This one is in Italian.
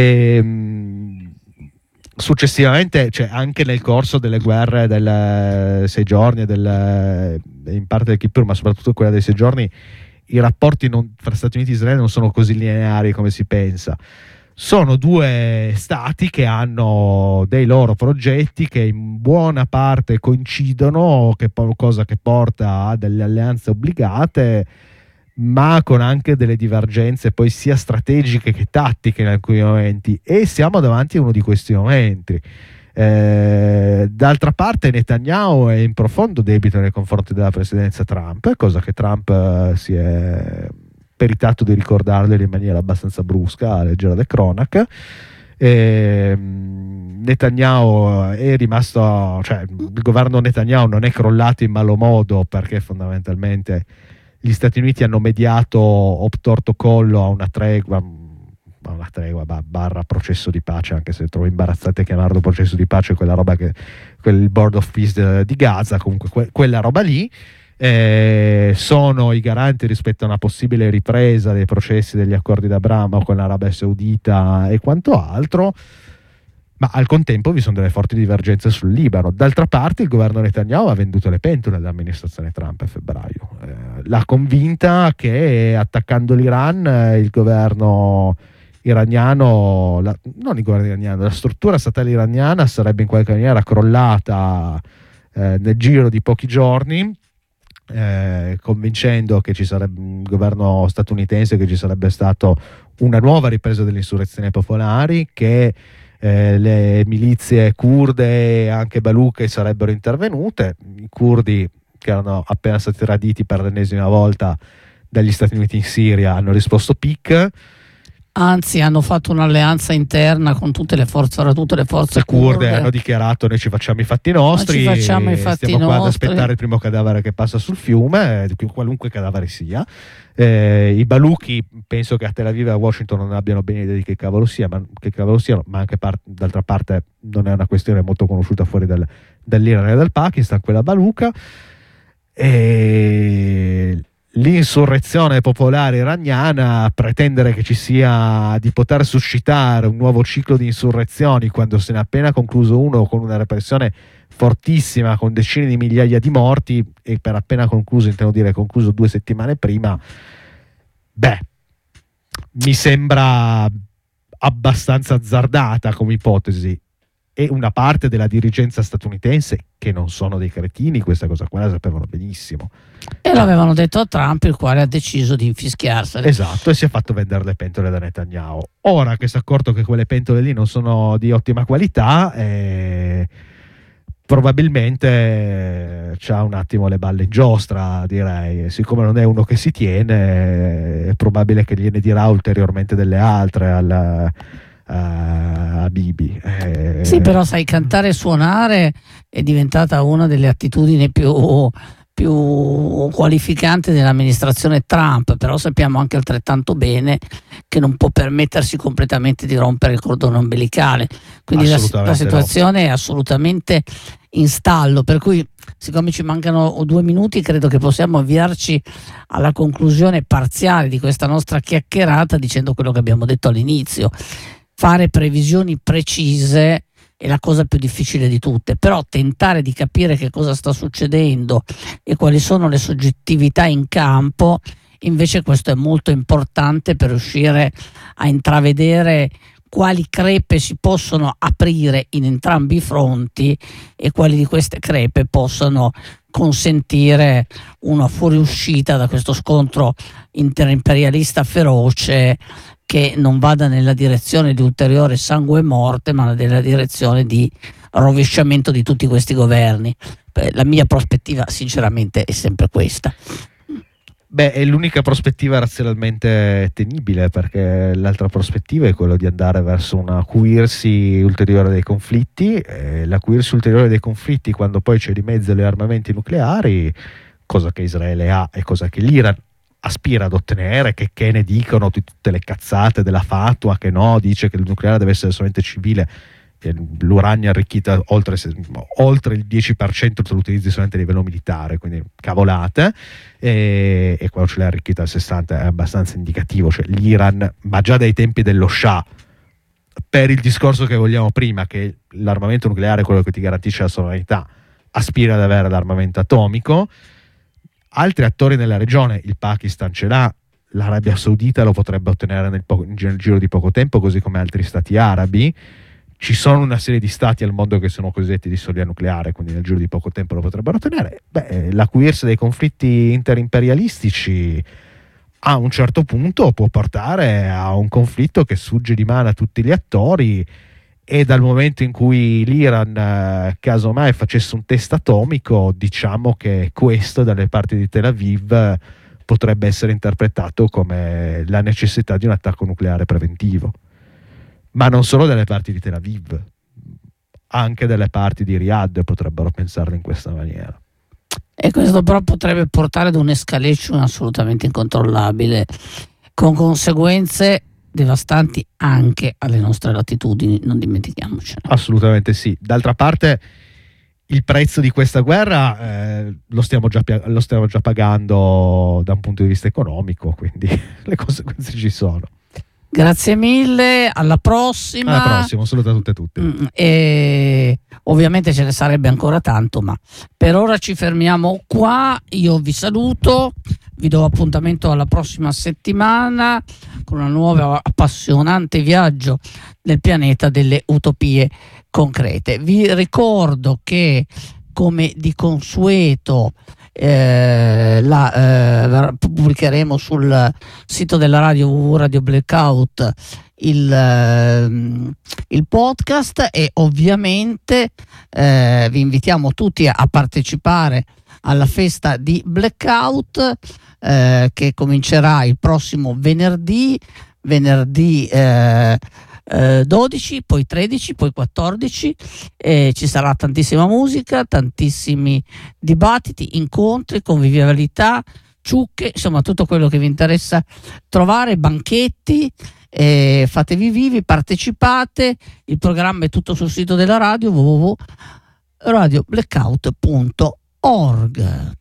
Successivamente, cioè anche nel corso delle guerre del 6 giorni, in parte del Kippur, ma soprattutto quella dei 6 giorni, i rapporti fra Stati Uniti e Israele non sono così lineari come si pensa. Sono due stati che hanno dei loro progetti che in buona parte coincidono, cosa che porta a delle alleanze obbligate, ma con anche delle divergenze poi sia strategiche che tattiche in alcuni momenti, e siamo davanti a uno di questi momenti. D'altra parte Netanyahu è in profondo debito nei confronti della presidenza Trump, cosa che Trump si è peritato di ricordarlo in maniera abbastanza brusca a leggere le cronache. Netanyahu è rimasto, cioè il governo Netanyahu non è crollato in malo modo, perché fondamentalmente gli Stati Uniti hanno mediato obtorto collo a una tregua barra processo di pace, anche se trovo imbarazzante chiamarlo processo di pace, quella roba quel Board of Peace di Gaza, comunque quella roba lì. Sono i garanti rispetto a una possibile ripresa dei processi degli accordi d'Abramo con l'Arabia Saudita e quanto altro, ma al contempo vi sono delle forti divergenze sul Libano. D'altra parte il governo Netanyahu ha venduto le pentole all'amministrazione Trump a febbraio, l'ha convinta che attaccando l'Iran il governo iraniano, non il governo iraniano, la struttura statale iraniana sarebbe in qualche maniera crollata nel giro di pochi giorni, convincendo che ci sarebbe un governo statunitense, che ci sarebbe stato una nuova ripresa delle insurrezioni popolari, che le milizie kurde e anche baluche sarebbero intervenute. I curdi, che erano appena stati raditi per l'ennesima volta dagli Stati Uniti in Siria, hanno risposto picche. Anzi, hanno fatto un'alleanza interna con tutte le forze kurde. Hanno dichiarato: noi ci facciamo i fatti nostri, stiamo qua ad aspettare il primo cadavere che passa sul fiume, qualunque cadavere sia. I baluchi penso che a Tel Aviv e a Washington non abbiano ben idea di che cavolo siano, ma anche d'altra parte non è una questione molto conosciuta fuori dall'Iran e dal Pakistan, quella baluca. L'insurrezione popolare iraniana, pretendere che ci sia, di poter suscitare un nuovo ciclo di insurrezioni quando se ne è appena concluso uno con una repressione fortissima, con decine di migliaia di morti, e per appena concluso intendo dire concluso 2 settimane prima, mi sembra abbastanza azzardata come ipotesi. E una parte della dirigenza statunitense, che non sono dei cretini, questa cosa qua la sapevano benissimo. E l'avevano detto a Trump, il quale ha deciso di infischiarsene. Esatto, e si è fatto vendere le pentole da Netanyahu. Ora che si è accorto che quelle pentole lì non sono di ottima qualità, probabilmente c'ha un attimo le balle in giostra, direi. Siccome non è uno che si tiene, è probabile che gliene dirà ulteriormente delle altre a Bibi. Sì, però sai, cantare e suonare è diventata una delle attitudini più qualificanti dell'amministrazione Trump, però sappiamo anche altrettanto bene che non può permettersi completamente di rompere il cordone ombelicale, quindi la situazione è assolutamente in stallo, per cui siccome ci mancano 2 minuti credo che possiamo avviarci alla conclusione parziale di questa nostra chiacchierata dicendo quello che abbiamo detto all'inizio. Fare previsioni precise è la cosa più difficile di tutte, però tentare di capire che cosa sta succedendo e quali sono le soggettività in campo, invece questo è molto importante per riuscire a intravedere quali crepe si possono aprire in entrambi i fronti e quali di queste crepe possono consentire una fuoriuscita da questo scontro interimperialista feroce, che non vada nella direzione di ulteriore sangue e morte, ma nella direzione di rovesciamento di tutti questi governi. La mia prospettiva sinceramente è sempre questa. È l'unica prospettiva razionalmente tenibile, perché l'altra prospettiva è quella di andare verso un acuirsi ulteriore dei conflitti. L'acuirsi ulteriore dei conflitti, quando poi c'è di mezzo le armamenti nucleari, cosa che Israele ha e cosa che l'Iran aspira ad ottenere, che ne dicono tutte le cazzate della fatua, che no, dice che il nucleare deve essere solamente civile, l'uranio arricchita oltre il 10% se lo utilizzi solamente a livello militare, quindi cavolate, e quando ce l'hai arricchita al 60% è abbastanza indicativo. Cioè l'Iran, ma già dai tempi dello Shah, per il discorso che vogliamo prima, che l'armamento nucleare è quello che ti garantisce la sovranità, aspira ad avere l'armamento atomico. Altri attori nella regione, il Pakistan ce l'ha, l'Arabia Saudita lo potrebbe ottenere nel giro di poco tempo, così come altri stati arabi. Ci sono una serie di stati al mondo che sono cosiddetti di soglia nucleare, quindi nel giro di poco tempo lo potrebbero ottenere. L'acuirsi dei conflitti interimperialistici a un certo punto può portare a un conflitto che sfugge di mano a tutti gli attori, e dal momento in cui l'Iran casomai facesse un test atomico, diciamo che questo dalle parti di Tel Aviv potrebbe essere interpretato come la necessità di un attacco nucleare preventivo. Ma non solo dalle parti di Tel Aviv, anche dalle parti di Riyadh potrebbero pensarlo in questa maniera. E questo però potrebbe portare ad un'escalation assolutamente incontrollabile, con conseguenze devastanti anche alle nostre latitudini, non dimentichiamocene. Assolutamente sì. D'altra parte il prezzo di questa guerra lo stiamo già pagando da un punto di vista economico, quindi le conseguenze ci sono. Grazie mille, alla prossima. Alla prossima, un saluto a tutte e tutti. E ovviamente ce ne sarebbe ancora tanto, ma per ora ci fermiamo qua. Io vi saluto, vi do appuntamento alla prossima settimana con una nuova appassionante viaggio nel pianeta delle utopie concrete. Vi ricordo che, come di consueto, pubblicheremo sul sito della radio www.radio Blackout il podcast, e ovviamente vi invitiamo tutti a partecipare alla festa di Blackout che comincerà il prossimo venerdì 12, poi 13, poi 14. Ci sarà tantissima musica, tantissimi dibattiti, incontri, convivialità, ciucche, insomma tutto quello che vi interessa trovare, banchetti. Fatevi vivi, partecipate. Il programma è tutto sul sito della radio www.radioblackout.org.